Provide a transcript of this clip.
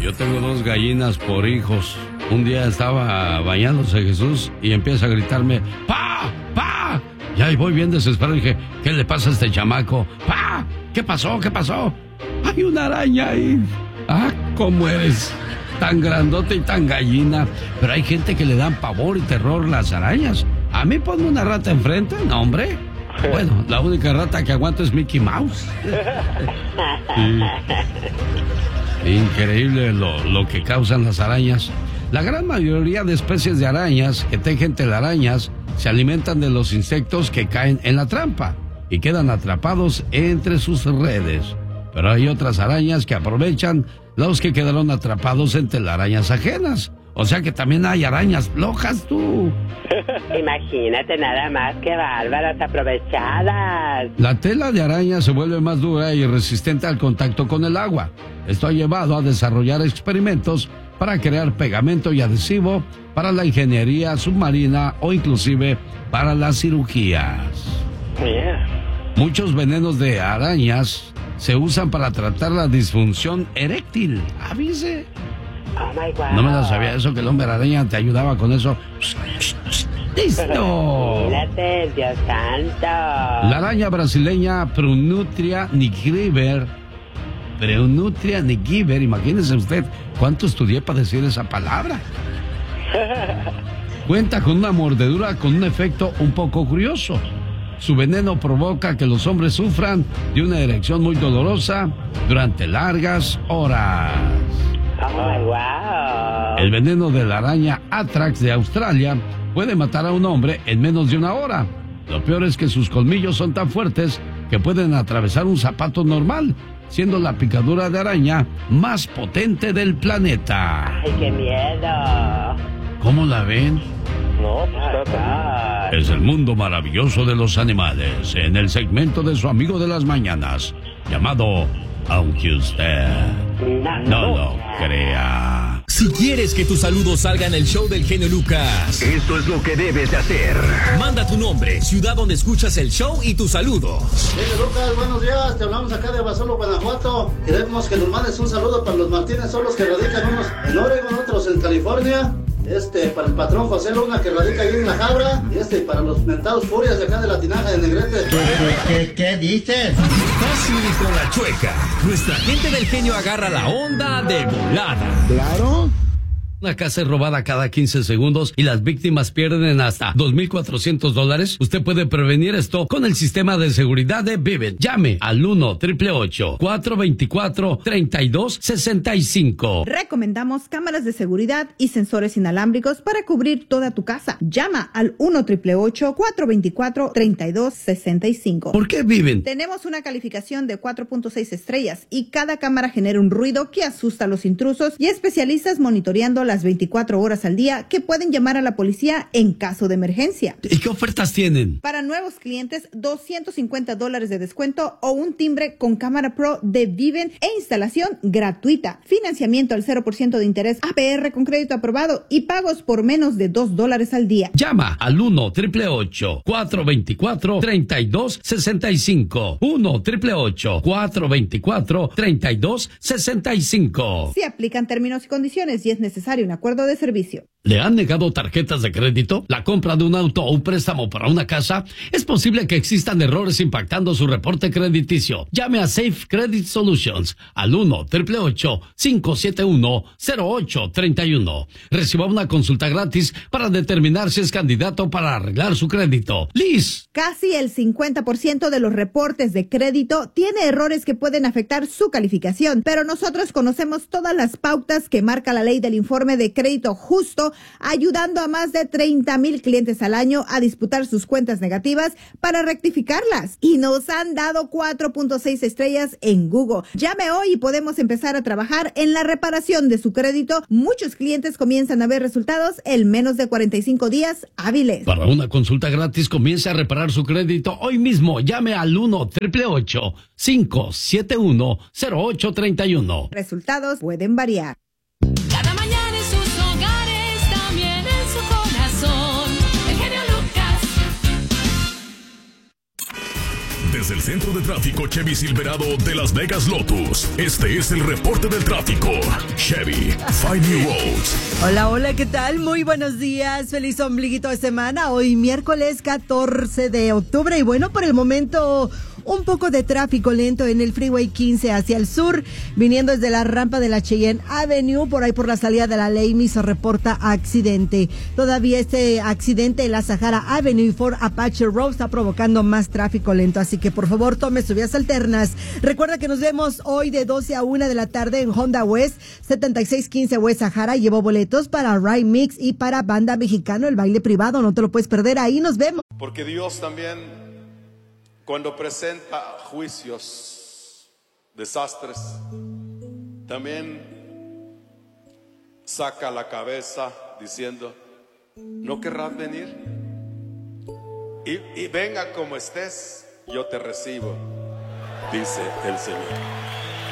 Yo tengo 2 gallinas por hijos. Un día estaba bañándose Jesús y empieza a gritarme, ¡Pa! ¡Pa! Y ahí voy bien desesperado y dije, ¿qué le pasa a este chamaco? ¡Pa! ¿Qué pasó? ¿Qué pasó? Hay una araña ahí. Ah, ¿cómo eres? Tan grandote y tan gallina. Pero hay gente que le dan pavor y terror las arañas. A mí ponme una rata enfrente, no, hombre. Bueno, la única rata que aguanto es Mickey Mouse. Sí. Increíble lo que causan las arañas. La gran mayoría de especies de arañas que tejen telarañas se alimentan de los insectos que caen en la trampa y quedan atrapados entre sus redes. Pero hay otras arañas que aprovechan los que quedaron atrapados en telarañas ajenas. O sea que también hay arañas flojas, tú. Imagínate nada más, qué bárbaras aprovechadas. La tela de araña se vuelve más dura y resistente al contacto con el agua. Esto ha llevado a desarrollar experimentos para crear pegamento y adhesivo para la ingeniería submarina o inclusive para las cirugías. Yeah. Muchos venenos de arañas se usan para tratar la disfunción eréctil. Avise. Oh my God. No me lo sabía eso, que el hombre araña te ayudaba con eso. ¡Listo! Imagínate, Dios santo. La araña brasileña Pneunutria nigiber. Imagínese usted cuánto estudié para decir esa palabra. Cuenta con una mordedura con un efecto un poco curioso. Su veneno provoca que los hombres sufran de una erección muy dolorosa durante largas horas. Oh, wow. El veneno de la araña Atrax de Australia puede matar a un hombre en menos de 1 hora. Lo peor es que sus colmillos son tan fuertes que pueden atravesar un zapato normal, siendo la picadura de araña más potente del planeta. Ay, qué miedo. ¿Cómo la ven? No, pues Es el mundo maravilloso de los animales, en el segmento de su amigo de las mañanas, llamado Aunque Usted no lo crea. Si quieres que tu saludo salga en el show del genio Lucas, esto es lo que debes de hacer. Manda tu nombre, ciudad donde escuchas el show y tu saludo. Genio Lucas, buenos días, te hablamos acá de Abasolo, Guanajuato. Queremos que nos mandes un saludo para los Martínez Solos que radican unos en Oregon, otros en California. Para el patrón José Luna que radica ahí en La Jabra. Y para los mentados furias de acá de la Tinaja de Negrete. ¿Qué dices? Fácil y con la chueca. Nuestra gente del genio agarra la onda de volada. Claro. Una casa es robada cada 15 segundos y las víctimas pierden hasta $2,400. Usted puede prevenir esto con el sistema de seguridad de Vivint. Llame al 1-888-424-3265. Recomendamos cámaras de seguridad y sensores inalámbricos para cubrir toda tu casa. Llama al 1-888-424-3265. ¿Por qué Vivint? Tenemos una calificación de 4.6 estrellas y cada cámara genera un ruido que asusta a los intrusos y especialistas monitoreando las 24 horas al día que pueden llamar a la policía en caso de emergencia. ¿Y qué ofertas tienen? Para nuevos clientes, $250 de descuento o un timbre con cámara pro de Vivint e instalación gratuita. Financiamiento al 0% de interés APR con crédito aprobado y pagos por menos de $2 al día. Llama al 1-888-424-3265. 1-888-424-3265. Se aplican términos y condiciones y es necesario un acuerdo de servicio. ¿Le han negado tarjetas de crédito? ¿La compra de un auto o un préstamo para una casa? Es posible que existan errores impactando su reporte crediticio. Llame a Safe Credit Solutions al 1-888-571-0831. Reciba una consulta gratis para determinar si es candidato para arreglar su crédito. Liz. Casi el 50% de los reportes de crédito tiene errores que pueden afectar su calificación, pero nosotros conocemos todas las pautas que marca la ley del informe de crédito justo, ayudando a más de 30,000 clientes al año a disputar sus cuentas negativas para rectificarlas. Y nos han dado 4.6 estrellas en Google. Llame hoy y podemos empezar a trabajar en la reparación de su crédito. Muchos clientes comienzan a ver resultados en menos de 45 días hábiles. Para una consulta gratis, comience a reparar su crédito hoy mismo. Llame al 1-888-571-0831. Resultados pueden variar. Cada mañana en sus hogares, también en su corazón. El genio Lucas. De Desde el centro de tráfico Chevy Silverado de Las Vegas Lotus, este es el reporte del tráfico. Chevy, Find New Roads. Hola, hola, ¿qué tal? Muy buenos días, feliz ombliguito de semana. Hoy miércoles 14 de octubre y bueno, por el momento un poco de tráfico lento en el Freeway 15 hacia el sur, viniendo desde la rampa de la Cheyenne Avenue, por ahí por la salida de la Lamy se reporta accidente. Todavía este accidente en la Sahara Avenue y Fort Apache Road está provocando más tráfico lento, así que por favor tome sus vías alternas. Recuerda que nos vemos hoy de 12 a 1 de la tarde en Honda West, 7615 West Sahara. Llevo boletos para Ride Mix y para Banda Mexicano, el baile privado, no te lo puedes perder, ahí nos vemos. Porque Dios también, cuando presenta juicios, desastres, también saca la cabeza diciendo, ¿no querrás venir? Y venga como estés, yo te recibo, dice el Señor.